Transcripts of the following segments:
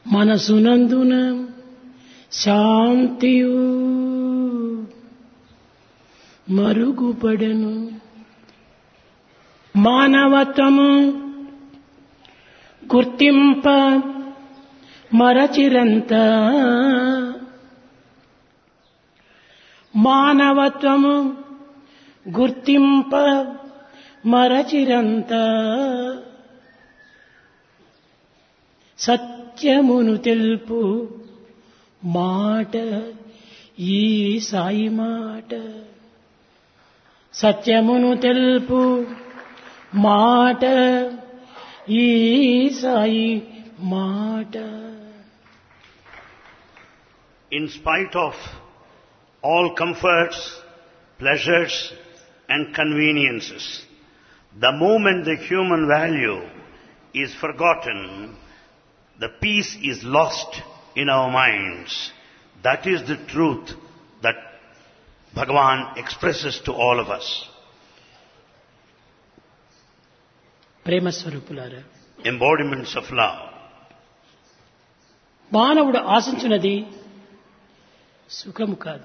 మనసునందున శాంతియు మరుగుపడెను. మానవత్వము గుర్తింప మరచిరంత, మానవత్వము గుర్తింప మరచిరంత, సత్యమును తెలుపు మాట ఈ సాయి మాట, సత్యమును తెలుపు మాట ఈ సాయి మాట. In spite of all comforts, pleasures and conveniences, the moment the human value is forgotten, the peace is lost in our minds. That is the truth that Bhagavan expresses to all of us. ప్రేమ స్వరూపులారా, Embodiments of love. మానవుడు ఆశించున్నది సుఖము కాదు.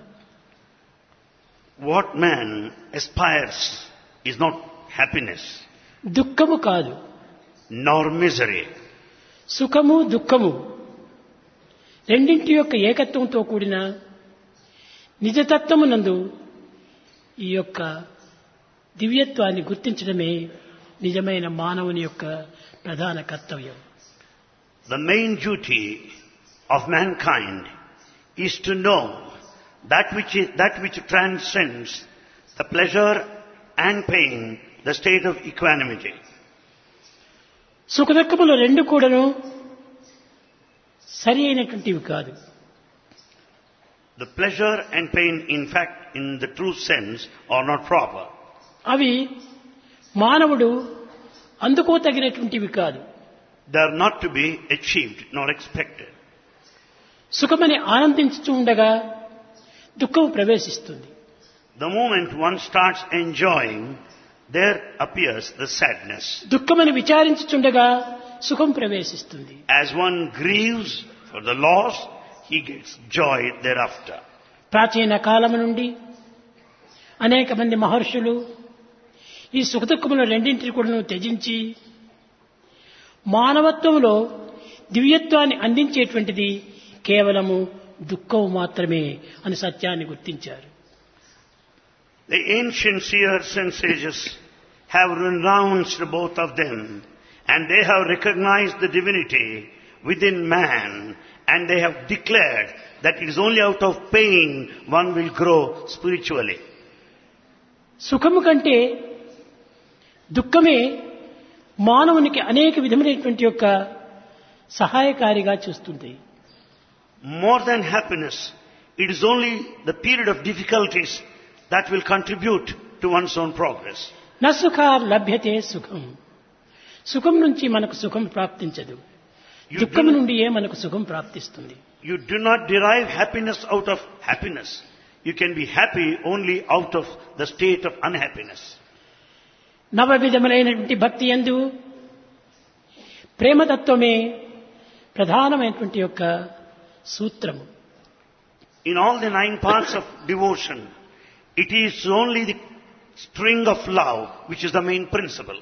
What man aspires is not happiness, దుఃఖము కాదు. nor misery. సుఖము దుఃఖము రెండింటి యొక్క ఏకత్వంతో కూడిన నిజతత్వమునందు ఈ యొక్క దివ్యత్వాన్ని గుర్తించడమే నిజమైన మానవుని యొక్క ప్రధాన కర్తవ్యం. The main duty of mankind is to know that which transcends the pleasure and pain, the state of equanimity. సుఖదుఖములు రెండు కూడాను సరి అయినటువంటివి కాదు. The pleasure and pain, in fact, in the true sense, are not proper. అవి మానవుడు అందుకోతగినటువంటివి కాదు. They are not to be achieved nor expected. సుఖమని ఆనందించుతూ ఉండగా దుఃఖం ప్రవేశిస్తుంది. The moment one starts enjoying, there appears the sadness. దుఃఖమని విచారించుచుండగా సుఖం ప్రవేశిస్తుంది. As one grieves for the loss, he gets joy thereafter. ప్రాచీన కాలము నుండి అనేక మంది మహర్షులు ఈ సుఖదుఖములు రెండింటిని కూడా త్యజించి మానవత్వంలో దివ్యత్వాన్ని అందించేటువంటిది కేవలము దుఃఖం మాత్రమే అని సత్యాన్ని గుర్తించారు. The ancient seers and sages have renounced both of them, and they have recognized the divinity within man, and they have declared that it is only out of pain one will grow spiritually. సుఖము కంటే దుఃఖమే మానవునికి అనేక విధమైనటువంటి యొక్క సహాయకారిగా చూస్తుంది. More than happiness, it is only the period of difficulties that will contribute to one's own progress. న సుఖార్ లభ్యతే సుఖం, సుఖం నుంచి మనకు సుఖం ప్రాప్తించదు, దుఃఖం నుండియే మనకు సుఖం ప్రాప్తిస్తుంది. You do not derive happiness out of happiness. You can be happy only out of the state of unhappiness. నవ విధములైనటువంటి భక్తి యందు ప్రేమతత్వమే ప్రధానమైనటువంటి యొక్క సూత్రము. In all the 9 parts of devotion, it is only the string of love which is the main principle.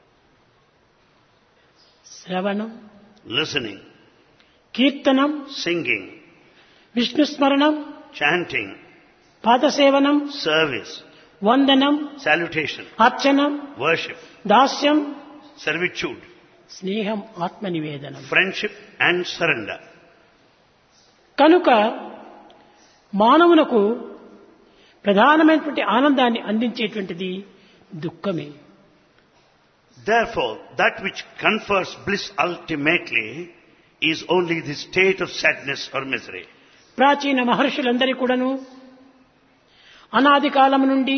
శ్రవణం, Listening, కీర్తనం, singing, విష్ణుస్మరణం, chanting, పాదసేవనం, service, వందనం, salutation, అర్చనం, worship, దాస్యం, servitude, స్నేహం, ఆత్మనివేదనం. friendship and surrender. కనుక మానవునకు ప్రధానమైనటువంటి ఆనందాన్ని అందించేటువంటిది దుఃఖమే. Therefore, that which confers bliss ultimately is only the state of sadness or misery. ప్రాచీన మహర్షులందరి కూడాను అనాది కాలం నుండి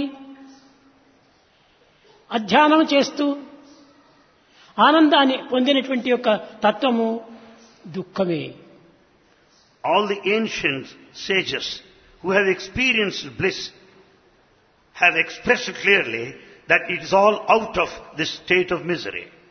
అధ్యయనం చేస్తూ ఆనందాన్ని పొందినటువంటి యొక్క తత్వము దుఃఖమే. All the ancient sages who have experienced bliss have expressed clearly that it is all out of this state of misery.